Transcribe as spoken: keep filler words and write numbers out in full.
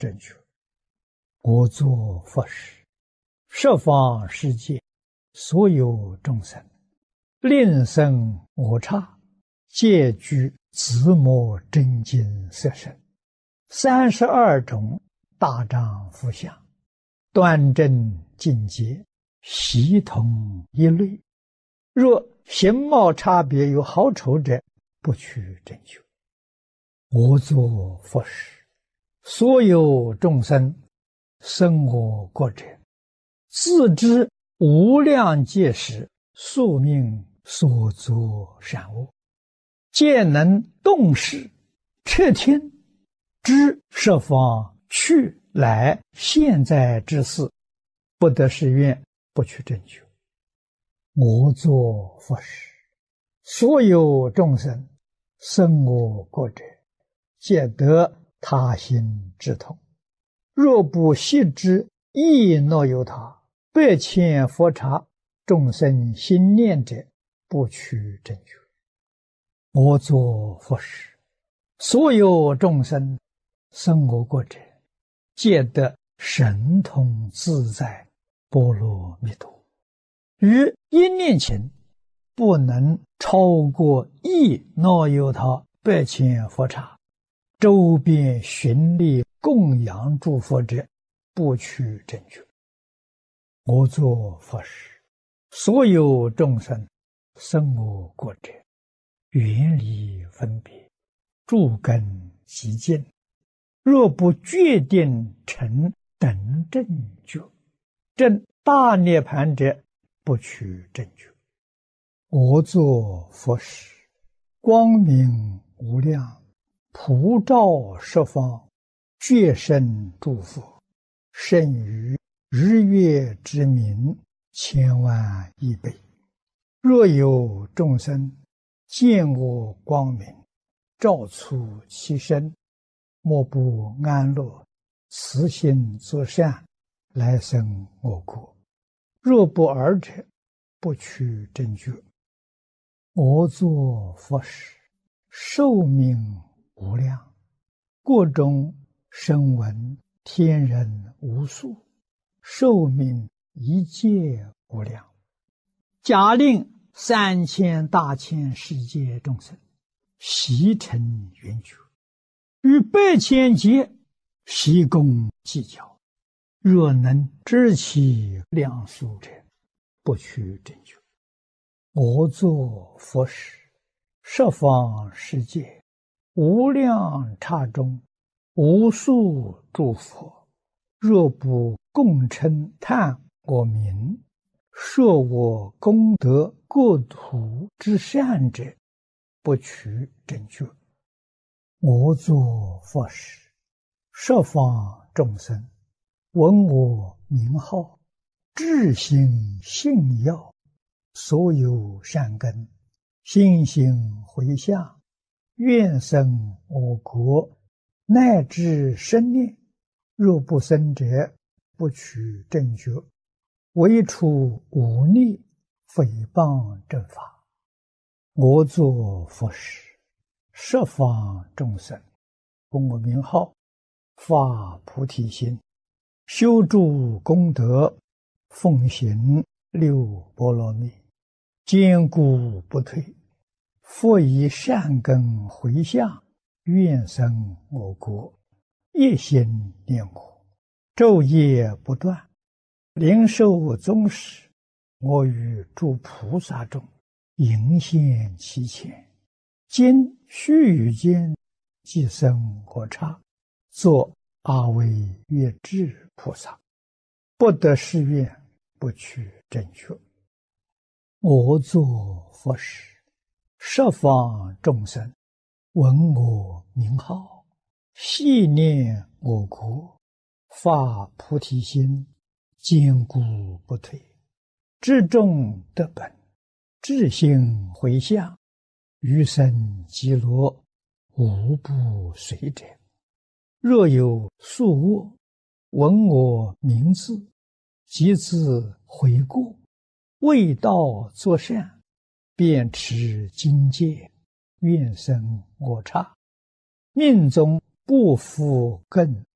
正觉。我作佛时，十方世界所有众生，令生我刹，皆具自摩真经色身，三十二种大丈夫相，端正境界，悉同一类。若形貌差别有好丑者，不取正觉。我作佛时，所有众生生我国者，自知无量劫时宿命所作善恶，皆能动识彻听，知十方去来现在之事，不得誓愿，不取正觉。我作佛时，所有众生生我国者，皆得他心之通。若不悉知亦若有他，百千佛刹众生心念者，不取正觉。我作佛时，所有众生生我国者，皆得神通自在波罗蜜多。于一念前，不能超过亦若有他百千佛刹，周边寻力供养诸佛者，不取正觉。我作佛时，所有众生生我国者，远离分别，诸根极净，若不决定成等正觉，证大涅盘者，不取正觉。我作佛时，光明无量，普照十方，觉生诸佛，胜于日月之明千万亿倍。若有众生见我光明，照出其身，莫不安乐，慈心作善，来生我国。若不尔者，不取正觉。我作佛时，寿命无量，国中声闻天人无数，寿命一切无量。假令三千大千世界众生悉成圆觉，于百千劫悉共计较，若能知其量数者，不取正觉。我作佛时，十方世界无量刹中，无数诸佛，若不共称叹我名，说我功德国土之善者，不取正觉。我作佛时，十方众生闻我名号，至心信要，所有善根心行回向，愿生我国，乃至生念。若不生者，不取正觉。唯除忤逆诽谤正法。我作佛时，十方众生闻我名号，发菩提心，修诸功德，奉行六波罗蜜，坚固不退，复以善根回向，愿生我国，一心念我，昼夜不断，灵受宗室，我与诸菩萨中迎现其前，今须臾间即生我刹，作阿惟越致菩萨，不得誓愿，不取正觉。我作佛时，十方众生闻我名号，系念我国，发菩提心，坚固不退，至众得本，至心回向，余生极乐，无不随者。若有宿恶，闻我名字，即自悔过，为道作善，便持精戒，愿生我刹。命中不复更